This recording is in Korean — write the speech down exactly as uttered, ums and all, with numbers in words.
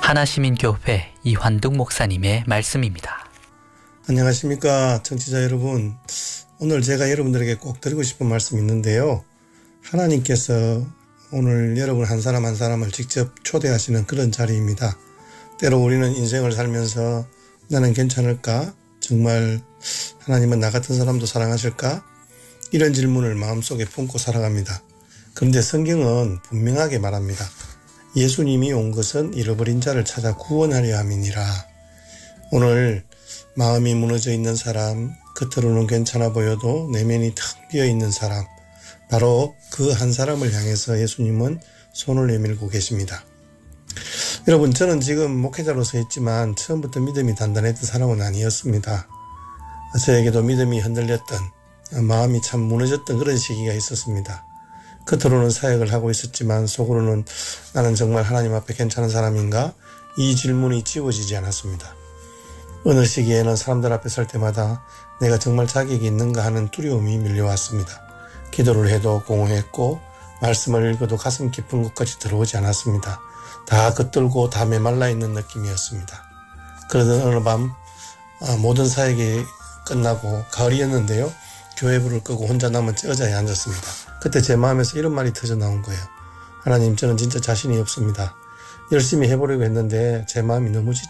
하나시민교회 이환득 목사님의 말씀입니다. 안녕하십니까 청취자 여러분. 오늘 제가 여러분들에게 꼭 드리고 싶은 말씀이 있는데요. 하나님께서 오늘 여러분 한 사람 한 사람을 직접 초대하시는 그런 자리입니다. 때로 우리는 인생을 살면서 나는 괜찮을까? 정말 하나님은 나 같은 사람도 사랑하실까? 이런 질문을 마음속에 품고 살아갑니다. 그런데 성경은 분명하게 말합니다. 예수님이 온 것은 잃어버린 자를 찾아 구원하려 함이니라. 오늘 마음이 무너져 있는 사람, 겉으로는 괜찮아 보여도 내면이 텅 비어 있는 사람, 바로 그 한 사람을 향해서 예수님은 손을 내밀고 계십니다. 여러분, 저는 지금 목회자로서 있지만 처음부터 믿음이 단단했던 사람은 아니었습니다. 저에게도 믿음이 흔들렸던, 마음이 참 무너졌던 그런 시기가 있었습니다. 겉으로는 사역을 하고 있었지만 속으로는 나는 정말 하나님 앞에 괜찮은 사람인가? 이 질문이 지워지지 않았습니다. 어느 시기에는 사람들 앞에 설 때마다 내가 정말 자격이 있는가 하는 두려움이 밀려왔습니다. 기도를 해도 공허했고 말씀을 읽어도 가슴 깊은 곳까지 들어오지 않았습니다. 다 겉돌고 다 메말라 있는 느낌이었습니다. 그러던 어느 밤 모든 사역이 끝나고 가을이었는데요. 교회 불을 끄고 혼자 남은 의자에 앉았습니다. 그때 제 마음에서 이런 말이 터져 나온 거예요. 하나님, 저는 진짜 자신이 없습니다. 열심히 해보려고 했는데 제 마음이 너무 지쳐